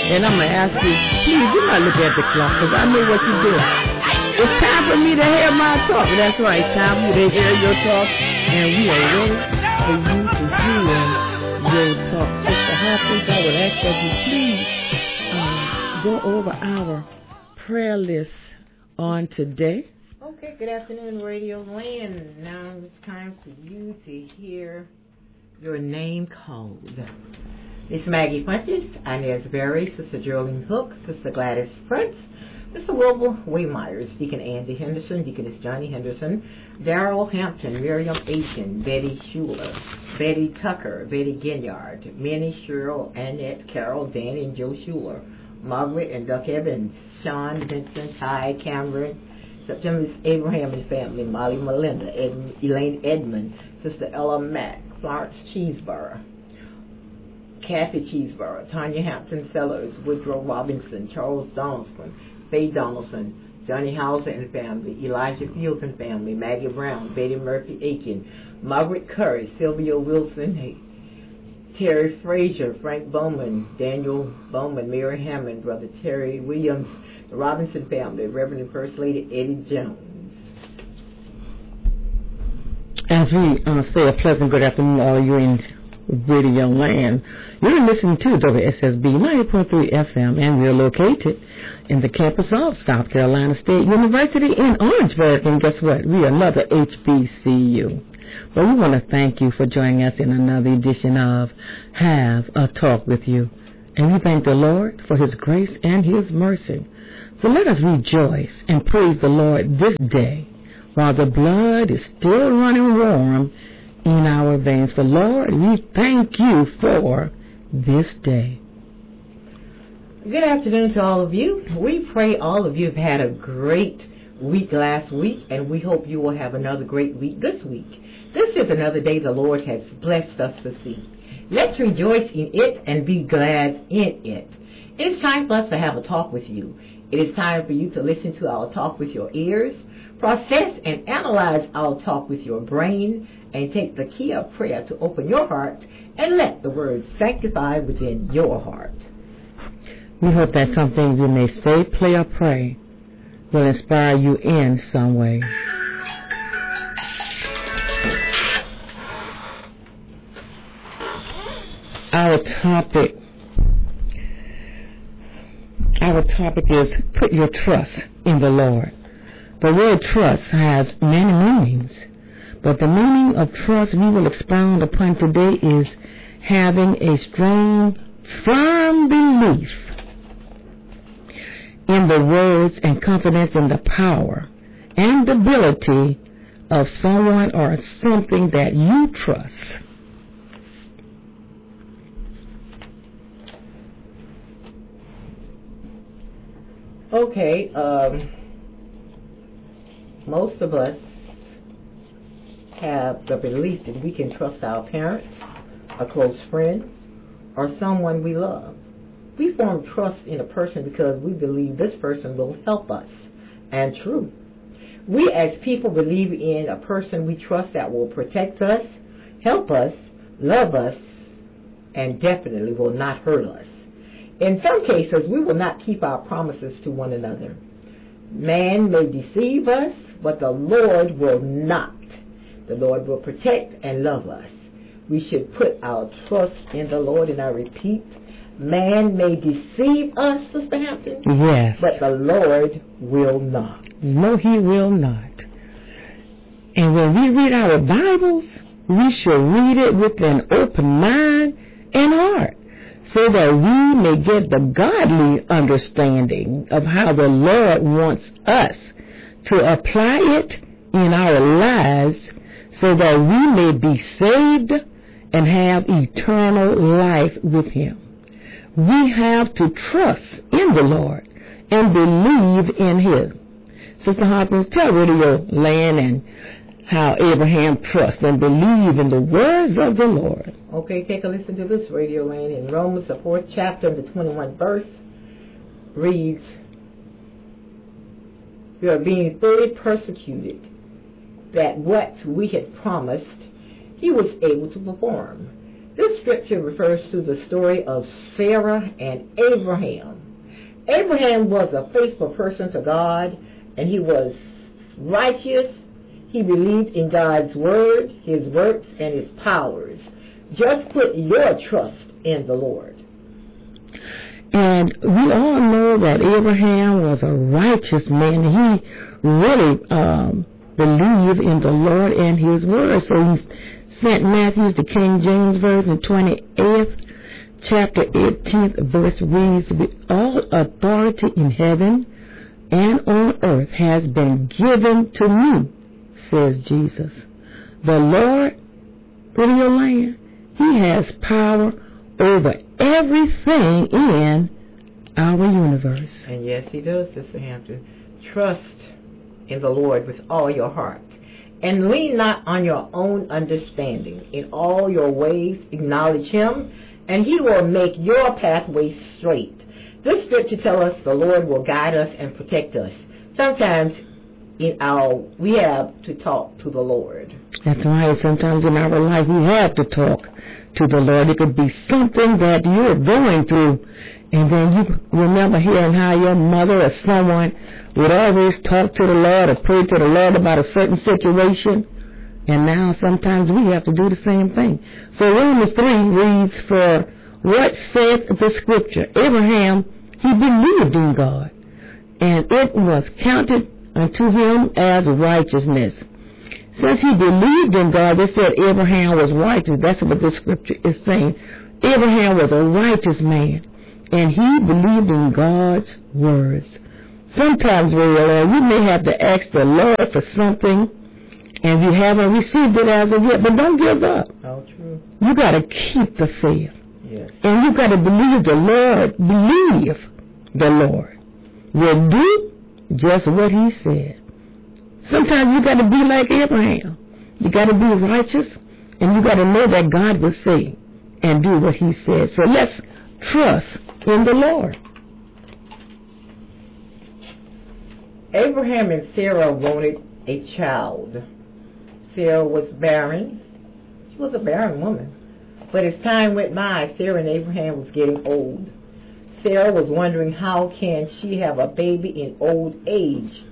And I'm going to ask you, please do not look at the clock, because I know what you're doing. It's time for me to hear my talk. That's right, it's time for you to hear your talk. And we are ready for you to hear your talk. Sister Hopkins, I would ask that you please go over our prayer list on today. Okay, good afternoon, Radio Land. Now it's time for you to hear your name called. Miss Maggie Funches, Inez Berry, Sister Geraldine Hook, Sister Gladys Prince, Mr. Wilbur Waymyers, Deacon Andy Henderson, Deaconess Johnny Henderson, Darrell Hampton, Miriam Aiken, Betty Schuler, Betty Tucker, Betty Ginyard, Minnie Cheryl, Annette Carroll, Danny and Joe Schuler, Margaret and Duck Evans, Sean, Vincent, Ty, Cameron, September Abraham and family, Molly Melinda, Elaine Edmond, Sister Ella Mack, Florence Cheeseborough, Kathy Cheeseborough, Tanya Hampton Sellers, Woodrow Robinson, Charles Donaldson, Faye Donaldson, Johnny Hauser and family, Elijah Fields and family, Maggie Brown, Betty Murphy Aiken, Margaret Curry, Sylvia Wilson, Terry Frazier, Frank Bowman, Daniel Bowman, Mary Hammond, Brother Terry Williams, the Robinson family, Reverend First Lady Eddie Jones. As we say a pleasant good afternoon, all you in Radio Land. You're listening to WSSB 90.3 FM, and we're located in the campus of South Carolina State University in Orangeburg. And guess what? We are another HBCU. Well, we want to thank you for joining us in another edition of Have a Talk with You. And we thank the Lord for His grace and His mercy. So let us rejoice and praise the Lord this day while the blood is still running warm in our veins. For Lord, we thank you for this day. Good afternoon to all of you. We pray all of you have had a great week last week, and we hope you will have another great week this week. This is another day the Lord has blessed us to see. Let's rejoice in it and be glad in it. It's time for us to have a talk with you. It is time for you to listen to our talk with your ears, process and analyze our talk with your brain, and take the key of prayer to open your heart and let the word sanctify within your heart. We hope that something you may say, play, or pray will inspire you in some way. Our topic is put your trust in the Lord. The word trust has many meanings, but the meaning of trust we will expound upon today is having a strong, firm belief in the words and confidence in the power and ability of someone or something that you trust. Okay, most of us have the belief that we can trust our parents, a close friend, or someone we love. We form trust in a person because we believe this person will help us. And true. We as people believe in a person we trust that will protect us, help us, love us, and definitely will not hurt us. In some cases, we will not keep our promises to one another. Man may deceive us, but the Lord will not. The Lord will protect and love us. We should put our trust in the Lord, and I repeat, man may deceive us, Sister Hampton. Yes. But the Lord will not. No, He will not. And when we read our Bibles, we should read it with an open mind and heart, so that we may get the godly understanding of how the Lord wants us to apply it in our lives, so that we may be saved and have eternal life with Him. We have to trust in the Lord and believe in Him. Sister Hopkins, tell Radio Land and how Abraham trusts and believed in the words of the Lord. Okay, take a listen to this, Radio Land. In Romans, the 4th chapter, the 21st verse, reads, "We are being fully persecuted, that what we had promised He was able to perform. This scripture refers to the story of Sarah and Abraham. Abraham was a faithful person to God, and he was righteous. He believed in God's word, his works, and his powers. Just put your trust in the Lord. And we all know that Abraham was a righteous man. He really believed in the Lord and his word. So he sent Matthew, the King James Version, 28th chapter 18th verse reads, all authority in heaven and on earth has been given to me, says Jesus. The Lord, Radio Land, he has power over everything in our universe. And yes, he does, Sister Hampton. Trust in the Lord with all your heart. And lean not on your own understanding. In all your ways acknowledge him, and he will make your pathway straight. This scripture tells us the Lord will guide us and protect us. Sometimes we have to talk to the Lord. That's right. Sometimes in our life we have to talk to the Lord. It could be something that you're going through, and then you remember hearing how your mother or someone would always talk to the Lord or pray to the Lord about a certain situation. And now sometimes we have to do the same thing. So Romans 3 reads, for what saith the scripture? Abraham, he believed in God, and it was counted unto him as righteousness. Since he believed in God, they said Abraham was righteous. That's what the scripture is saying. Abraham was a righteous man, and he believed in God's words. Sometimes you may have to ask the Lord for something, and you haven't received it as of yet, but don't give up. Oh, true. You got to keep the faith. Yes. And you got to believe the Lord. Believe the Lord will do just what he said. Sometimes you got to be like Abraham. You got to be righteous, and you got to know that God will say and do what he said. So let's trust in the Lord. Abraham and Sarah wanted a child. Sarah was barren. She was a barren woman. But as time went by, Sarah and Abraham was getting old. Sarah was wondering how can she have a baby in old age.